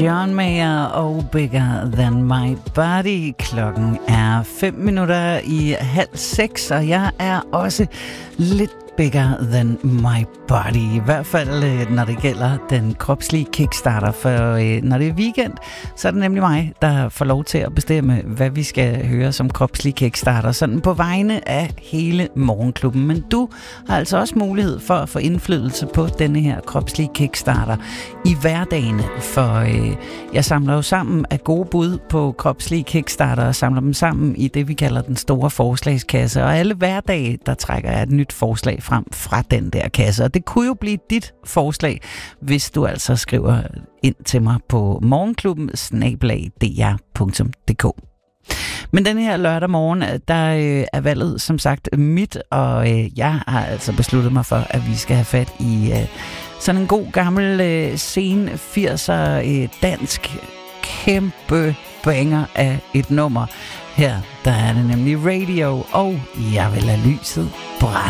John Mayer og Bigger Than My Body. Klokken er 5:05, og jeg er også lidt bigger than my body. I hvert fald, når det gælder den kropslige kickstarter. For når det er weekend, så er det nemlig mig, der får lov til at bestemme, hvad vi skal høre som kropslig kickstarter. Sådan på vegne af hele Morgenklubben. Men du har altså også mulighed for at få indflydelse på denne her kropslige kickstarter i hverdagene. For jeg samler jo sammen af gode bud på kropslige kickstarter og samler dem sammen i det, vi kalder den store forslagskasse. Og alle hverdage, der trækker jeg et nyt forslag frem fra den der kasse. Og det kunne jo blive dit forslag, hvis du altså skriver ind til mig på morgenklubben@dr.dk. Men den her lørdag morgen, der er valget som sagt mit, og jeg har altså besluttet mig for, at vi skal have fat i sådan en god gammel sen 80'er dansk kæmpe banger af et nummer. Her der er det nemlig Radio, og jeg vil lade lyset brænde.